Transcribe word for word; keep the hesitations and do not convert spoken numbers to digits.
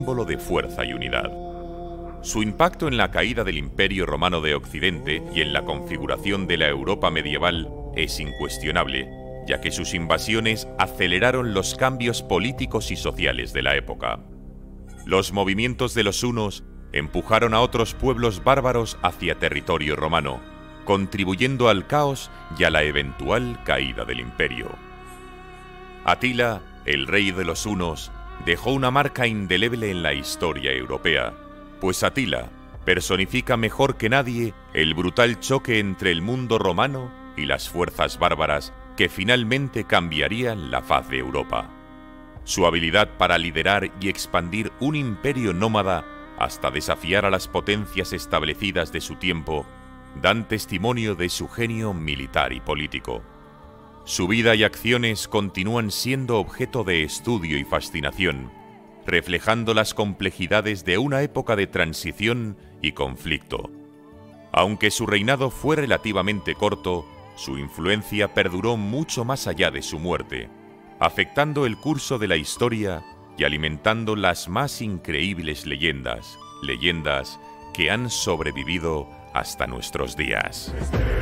símbolo de fuerza y unidad. Su impacto en la caída del Imperio Romano de Occidente y en la configuración de la Europa medieval es incuestionable, ya que sus invasiones aceleraron los cambios políticos y sociales de la época. Los movimientos de los hunos empujaron a otros pueblos bárbaros hacia territorio romano, contribuyendo al caos y a la eventual caída del imperio. Atila, el rey de los hunos, dejó una marca indeleble en la historia europea, pues Atila personifica mejor que nadie el brutal choque entre el mundo romano y las fuerzas bárbaras que finalmente cambiarían la faz de Europa. Su habilidad para liderar y expandir un imperio nómada hasta desafiar a las potencias establecidas de su tiempo dan testimonio de su genio militar y político. Su vida y acciones continúan siendo objeto de estudio y fascinación, reflejando las complejidades de una época de transición y conflicto. Aunque su reinado fue relativamente corto, su influencia perduró mucho más allá de su muerte, afectando el curso de la historia y alimentando las más increíbles leyendas, leyendas que han sobrevivido hasta nuestros días.